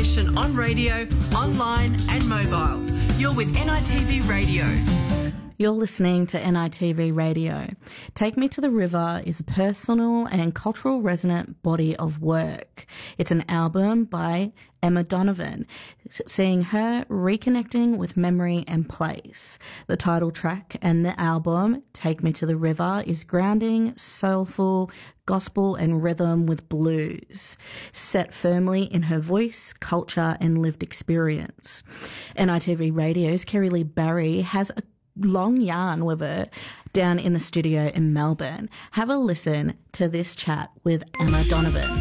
station on radio, online and mobile. You're with NITV Radio. You're listening to NITV Radio. Take Me to the River is a personal and cultural resonant body of work. It's an album by Emma Donovan, seeing her reconnecting with memory and place. The title track and the album, Take Me to the River, is grounding, soulful, gospel and rhythm with blues, set firmly in her voice, culture and lived experience. NITV Radio's Kerry Lee Barry has a long yarn with her down in the studio in Melbourne. Have a listen to this chat with Emma Donovan.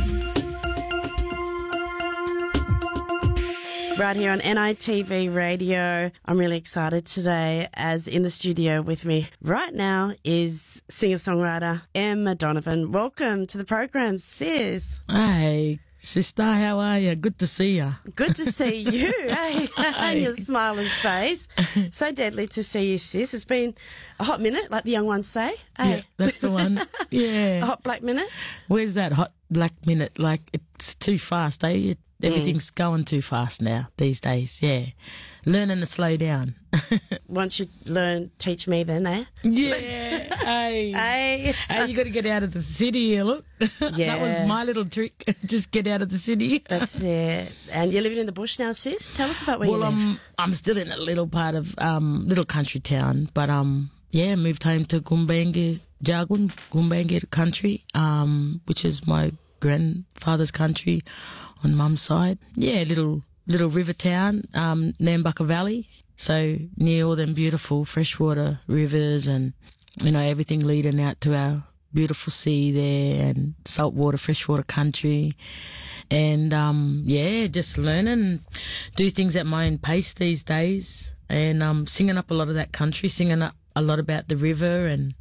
Right here on NITV Radio. I'm really excited today, as in the studio with me right now is singer-songwriter Emma Donovan. Welcome to the program, sis. Hey, sister, how are you? Good to see you. Good to see you, eh? And your smiling face. So deadly to see you, sis. It's been a hot minute, like the young ones say. Hey? Yeah, that's the one. Yeah. A hot black minute? Where's that hot black minute? Like, it's too fast, eh? Everything's going too fast now these days, yeah. Learning to slow down. Once you learn, teach me then, eh? Yeah, hey. Hey, you got to get out of the city here, look. Yeah. That was my little trick. Just get out of the city. That's it. And you're living in the bush now, sis? Tell us about where you live. I'm still in a little part of, little country town, but, yeah, moved home to Gumbaynggirr Jagun, Gumbaynggirr country, which is my grandfather's country on mum's side. Yeah, little river town, Nambucca Valley. So near all them beautiful freshwater rivers and, you know, everything leading out to our beautiful sea there and saltwater, freshwater country. And, yeah, just learning, do things at my own pace these days. And, singing up a lot of that country, singing up a lot about the river. And,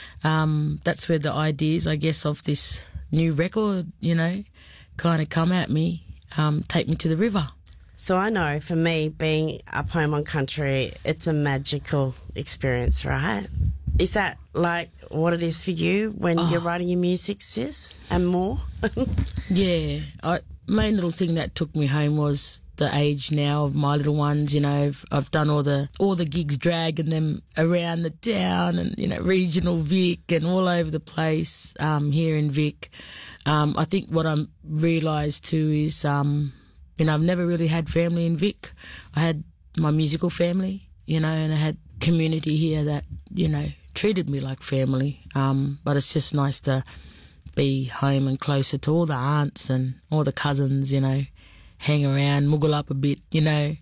that's where the ideas, I guess, of this new record, you know, kind of come at me, Take Me to the River. So I know for me, being up home on country, it's a magical experience, right? Is that like what it is for you when you're writing your music, sis, and more? Yeah. Main little thing that took me home was the age now of my little ones. You know, I've done all the gigs, dragging them around the town and, you know, regional Vic and all over the place, here in Vic. I think what I realised too is, you know, I've never really had family in Vic. I had my musical family, you know, and I had community here that, you know, treated me like family. But it's just nice to be home and closer to all the aunts and all the cousins, you know, hang around, muggle up a bit, you know,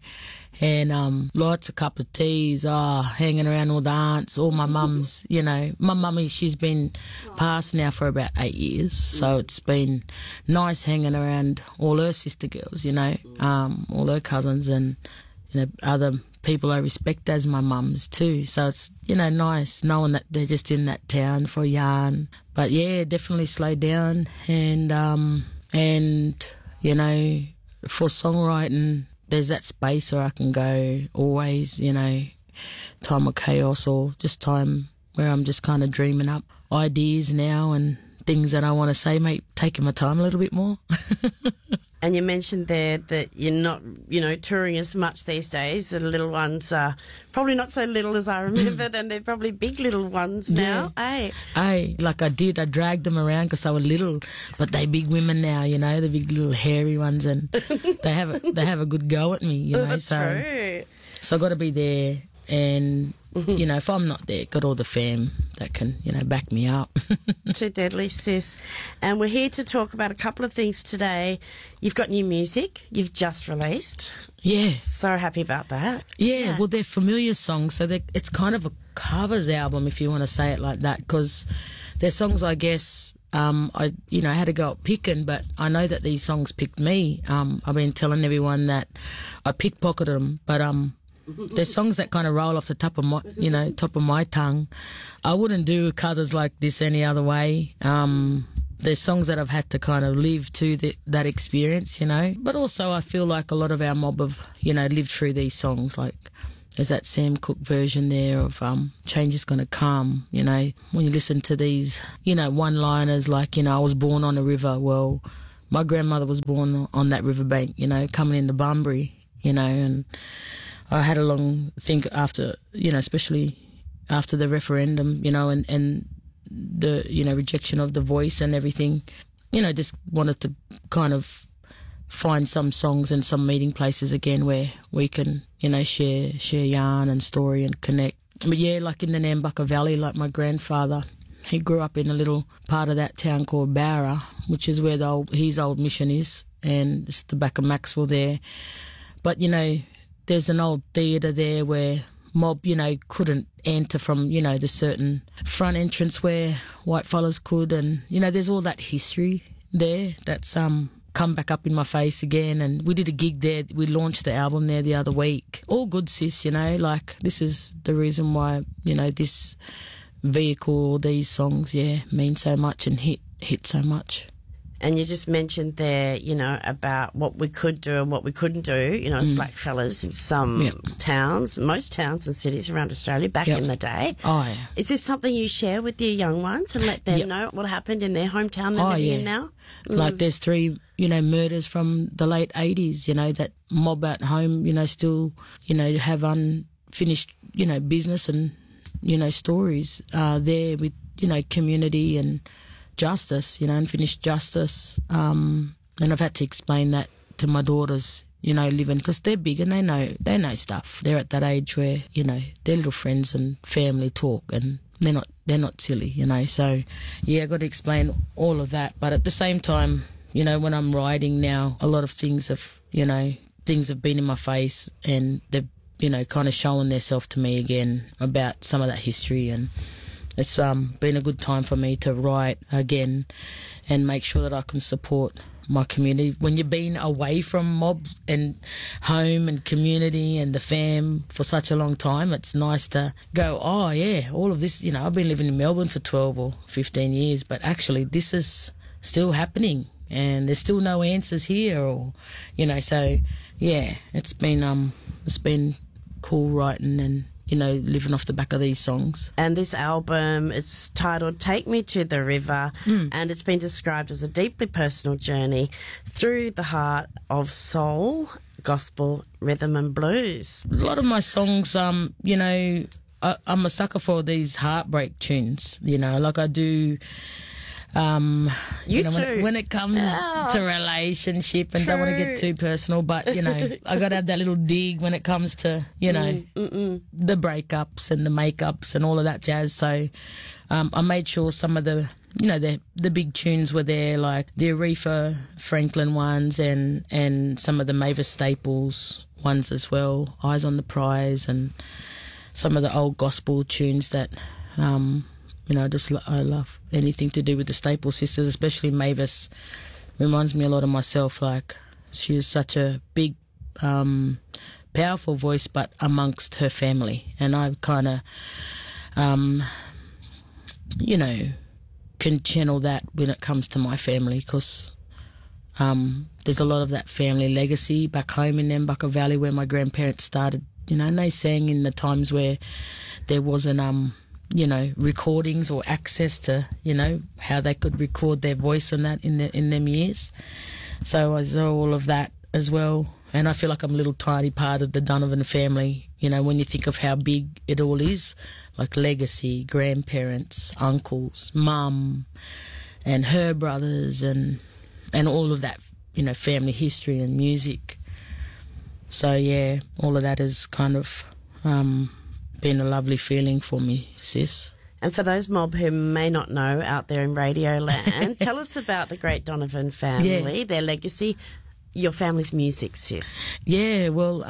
and lots of cup of teas, hanging around all the aunts, all my mums, you know. My mummy, she's been passed now for about 8 years, so it's been nice hanging around all her sister girls, you know, all her cousins and, you know, other people I respect as my mums too. So it's, you know, nice knowing that they're just in that town for a yarn. But yeah, definitely slow down and you know, for songwriting, there's that space where I can go always, you know, time of chaos or just time where I'm just kind of dreaming up ideas now and things that I want to say, taking my time a little bit more. And you mentioned there that you're not, you know, touring as much these days. The little ones are probably not so little as I remembered, and they're probably big little ones now. Yeah. Like I dragged them around because they were little, but they big women now, you know, the big little hairy ones, and they have a good go at me, you know. That's true. So I got to be there, and you know, if I'm not there, got all the fam that can, you know, back me up. Too deadly, sis. And we're here to talk about a couple of things today. You've got new music you've just released. Yeah. So happy about that. Yeah, well, they're familiar songs, so it's kind of a covers album, if you want to say it like that, because they're songs, I guess, I had to go up picking, but I know that these songs picked me. I've been telling everyone that I pickpocketed them, but there's songs that kind of roll off the top of my tongue. I wouldn't do covers like this any other way. There's songs that I've had to kind of live to that experience, you know. But also I feel like a lot of our mob have, you know, lived through these songs. Like there's that Sam Cooke version there of Change Is Gonna Come, you know. When you listen to these, you know, one-liners like, you know, I was born on a river. Well, my grandmother was born on that riverbank, you know, coming into Bunbury, you know, and I had a long think after, you know, especially after the referendum, you know, and the, you know, rejection of the voice and everything, you know, just wanted to kind of find some songs and some meeting places again where we can, you know, share yarn and story and connect. But yeah, like in the Nambucca Valley, like my grandfather, he grew up in a little part of that town called Bowra, which is where his old mission is, and it's the back of Maxwell there. But, you know, there's an old theatre there where mob, you know, couldn't enter from, you know, the certain front entrance where white fellas could, and, you know, there's all that history there that's come back up in my face again. And we did a gig there. We launched the album there the other week. All good, sis, you know, like this is the reason why, you know, this vehicle, these songs, yeah, mean so much and hit so much. And you just mentioned there, you know, about what we could do and what we couldn't do, you know, as black fellas in some towns, most towns and cities around Australia back in the day. Oh, yeah. Is this something you share with your young ones and let them know what happened in their hometown they're living in now? Like there's 3, you know, murders from the late 80s, you know, that mob at home, you know, still, you know, have unfinished, you know, business and, you know, stories there with, you know, community and justice, you know, unfinished justice. And I've had to explain that to my daughters, you know, living, because they're big and they know stuff. They're at that age where, you know, their little friends and family talk and they're not silly, you know. So yeah, I got to explain all of that. But at the same time, you know, when I'm writing now, a lot of things have been in my face and they've, you know, kind of showing themselves to me again about some of that history, and it's been a good time for me to write again and make sure that I can support my community. When you've been away from mob and home and community and the fam for such a long time, it's nice to go, oh yeah, all of this, you know, I've been living in Melbourne for 12 or 15 years, but actually this is still happening and there's still no answers here, or, you know, so yeah, it's been cool writing and, you know, living off the back of these songs. And this album, it's titled Take Me to the River, and it's been described as a deeply personal journey through the heart of soul, gospel, rhythm and blues. A lot of my songs, you know, I'm a sucker for these heartbreak tunes, you know, like I do... you know, too. When it comes to relationship, and don't want to get too personal, but, you know, I got to have that little dig when it comes to, you know, the breakups and the makeups and all of that jazz. So I made sure some of the, you know, the big tunes were there, like the Aretha Franklin ones and some of the Mavis Staples ones as well, Eyes on the Prize, and some of the old gospel tunes that... you know, I love anything to do with the Staple Sisters, especially Mavis. Reminds me a lot of myself. Like, she was such a big, powerful voice, but amongst her family. And I kind of, you know, can channel that when it comes to my family, because there's a lot of that family legacy back home in Nambucca Valley where my grandparents started, you know, and they sang in the times where there wasn't... you know, recordings or access to, you know, how they could record their voice and that in them years. So I saw all of that as well. And I feel like I'm a little tiny part of the Donovan family, you know, when you think of how big it all is, like legacy, grandparents, uncles, mum, and her brothers, and all of that, you know, family history and music. So, yeah, all of that has kind of... been a lovely feeling for me, sis. And for those mob who may not know out there in Radio Land, tell us about the great Donovan family, their legacy, your family's music, sis. Yeah, well,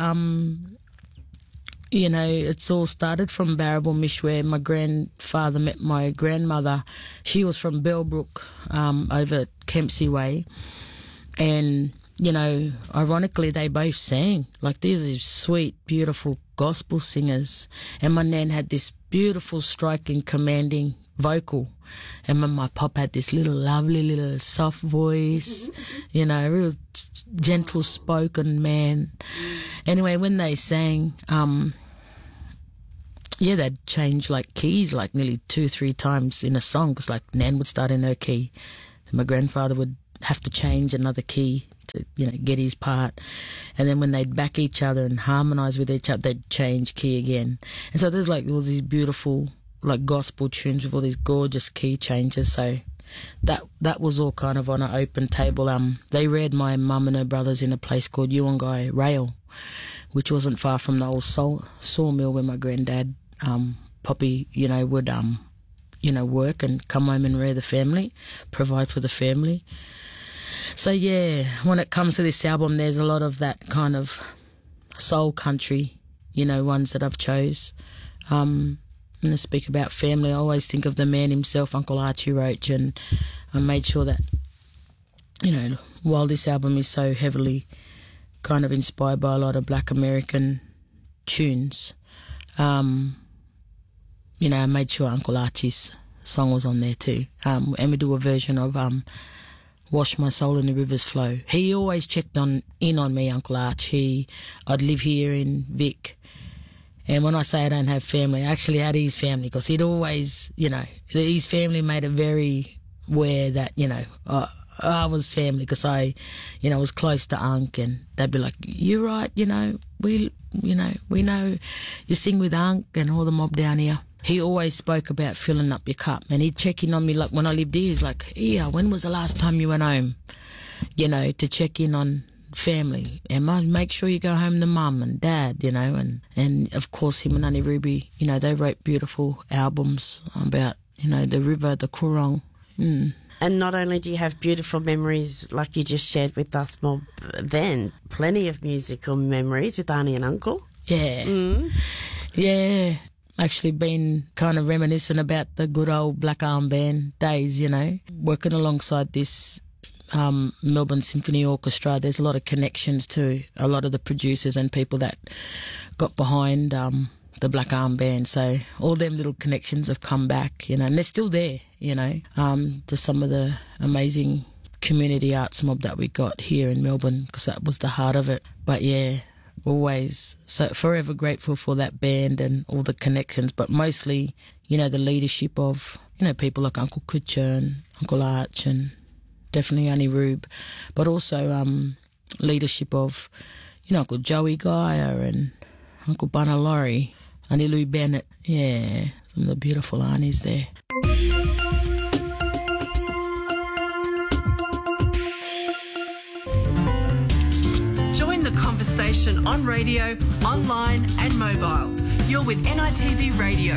you know, it's all started from Barrabool-Mish, where my grandfather met my grandmother. She was from Bellbrook, over Kempsey Way. And, you know, ironically, they both sang. Like, these are sweet, beautiful gospel singers. And my nan had this beautiful, striking, commanding vocal. And my pop had this lovely little soft voice, you know, real gentle spoken man. Anyway, when they sang, yeah, they'd change like keys like nearly 2-3 times in a song, because like Nan would start in her key, so my grandfather would have to change another key to, get his part. And then when they'd back each other and harmonise with each other, they'd change key again. And so there's all these beautiful gospel tunes with all these gorgeous key changes. So that was all kind of on an open table. They reared my mum and her brothers in a place called Yuangai Rail, which wasn't far from the old sawmill where my granddad, Poppy, would work and come home and rear the family, provide for the family. So yeah, when it comes to this album, there's a lot of that kind of soul country, ones that I've chose. I'm going to speak about family. I always think of the man himself, Uncle Archie Roach, and I made sure that, while this album is so heavily kind of inspired by a lot of Black American tunes, I made sure Uncle Archie's song was on there too. And we do a version of Wash My Soul in the River's Flow. He always checked in on me, Uncle Archie. I'd live here in Vic. And when I say I don't have family, I actually had his family, because he'd always, his family made it very aware that, I was family, because I was close to Unc, and they'd be like, "You right, we know you sing with Unc and all the mob down here." He always spoke about filling up your cup, and he'd check in on me, like when I lived here, he's like, "Yeah, when was the last time you went home?" To check in on family, and make sure you go home to mum and dad, and of course him and Auntie Ruby, they wrote beautiful albums about, the river, the Coorong. And not only do you have beautiful memories like you just shared with us, Mob, then plenty of musical memories with Auntie and Uncle. Yeah. Yeah. Actually been kind of reminiscent about the good old Black Arm Band days, working alongside this Melbourne Symphony Orchestra. There's a lot of connections to a lot of the producers and people that got behind the Black Arm Band. So all them little connections have come back, and they're still there, to some of the amazing community arts mob that we got here in Melbourne, because that was the heart of it. But yeah, always so forever grateful for that band and all the connections, but mostly, the leadership of, people like Uncle Kutcher and Uncle Arch and definitely Auntie Rube, but also leadership of, Uncle Joey Geyer and Uncle Bunna Laurie, Auntie Lou Bennett. Yeah, some of the beautiful aunties there. Join the conversation on radio, online and mobile. You're with NITV Radio.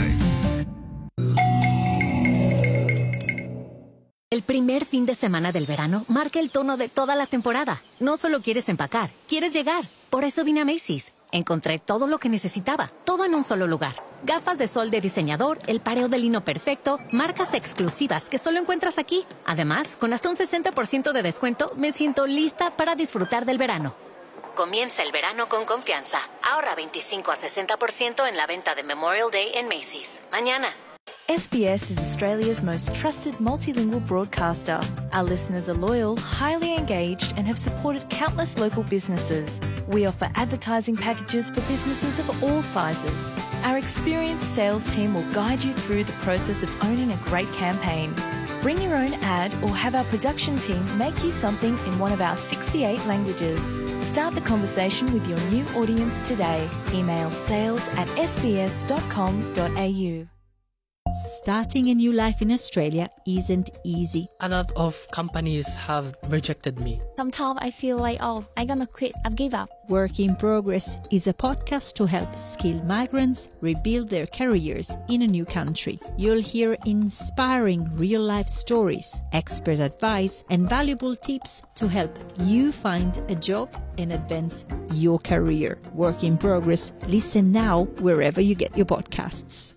El primer fin de semana del verano marca el tono de toda la temporada. No solo quieres empacar, quieres llegar. Por eso vine a Macy's. Encontré todo lo que necesitaba, todo en un solo lugar. Gafas de sol de diseñador, el pareo de lino perfecto, marcas exclusivas que solo encuentras aquí. Además, con hasta un 60% de descuento, me siento lista para disfrutar del verano. Comienza el verano con confianza. Ahorra 25 a 60% en la venta de Memorial Day en Macy's. Mañana. SBS is Australia's most trusted multilingual broadcaster. Our listeners are loyal, highly engaged, and have supported countless local businesses. We offer advertising packages for businesses of all sizes. Our experienced sales team will guide you through the process of owning a great campaign. Bring your own ad or have our production team make you something in one of our 68 languages. Start the conversation with your new audience today. Email sales@sbs.com.au. Starting a new life in Australia isn't easy. A lot of companies have rejected me. Sometimes I feel like, I'm gonna quit, I've give up. Work in Progress is a podcast to help skilled migrants rebuild their careers in a new country. You'll hear inspiring real-life stories, expert advice, and valuable tips to help you find a job and advance your career. Work in Progress. Listen now wherever you get your podcasts.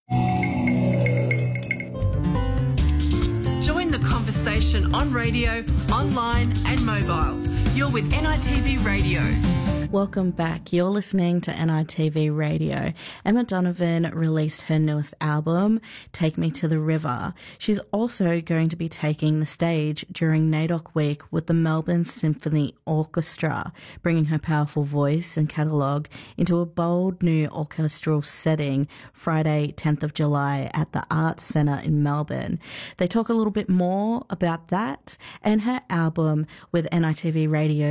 Join the conversation on radio, online and mobile. You're with NITV Radio. Welcome back. You're listening to NITV Radio. Emma Donovan released her newest album, Take Me to the River. She's also going to be taking the stage during NAIDOC Week with the Melbourne Symphony Orchestra, bringing her powerful voice and catalogue into a bold new orchestral setting Friday, 10th of July at the Arts Centre in Melbourne. They talk a little bit more about that and her album with NITV Radio